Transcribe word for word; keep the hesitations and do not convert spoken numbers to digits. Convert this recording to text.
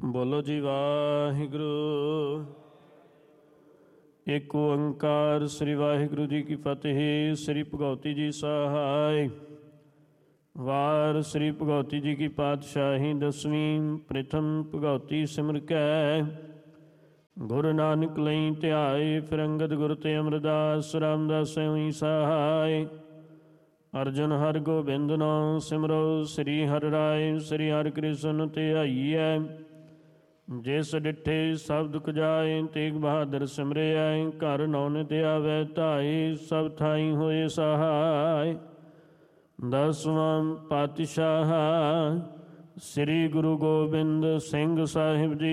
ਬੋਲੋ ਜੀ ਵਾਹਿਗੁਰੂ। ਏਕ ਓੰਕਾਰ ਸ੍ਰੀ ਵਾਹਿਗੁਰੂ ਜੀ ਕੀ ਫਤਿਹ। ਸ੍ਰੀ ਭਗਉਤੀ ਜੀ ਸਹਾਇ। ਵਾਰ ਸ੍ਰੀ ਭਗਉਤੀ ਜੀ ਕੀ ਪਾਤਸ਼ਾਹੀ ਦਸਵੀਂ। ਪ੍ਰਥਮ ਭਗਉਤੀ ਸਿਮਰ ਕੈ ਗੁਰੂ ਨਾਨਕ ਲਈ ਧਿਆਏ। ਫਿਰ ਅੰਗਦ ਗੁਰ ਤੇ ਅਮਰਦਾਸ ਰਾਮਦਾਸ ਹੋਈ ਸਹਾਇ। ਅਰਜੁਨ ਹਰਿ ਗੋਬਿੰਦ ਨਾਮ ਸਿਮਰੋ। ਸ੍ਰੀ ਹਰਿ ਰਾਇ ਸ੍ਰੀ ਹਰਿ ਕ੍ਰਿਸ਼ਨ ਧਿਆਈਐ। ਜਿਸ ਡਿਠੇ ਸਭ ਦੁਖ ਜਾਏ ਤੇਗ ਬਹਾਦਰ ਸਿਮਰਿਐ। ਘਰ ਨੌ ਨਿਤ ਆਵੈ ਧਾਈ ਸਭ ਥਾਈ ਹੋਏ ਸਹਾਇ। ਦਸਵਾਂ ਪਾਤਸ਼ਾਹ ਸ੍ਰੀ ਗੁਰੂ ਗੋਬਿੰਦ ਸਿੰਘ ਸਾਹਿਬ ਜੀ